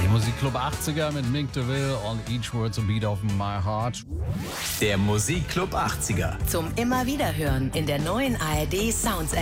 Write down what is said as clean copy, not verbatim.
Musikclub 80er mit Mink DeVille und Each Word's a Beat of My Heart. Der Musikclub 80er. Zum immer wieder hören in der neuen ARD Sounds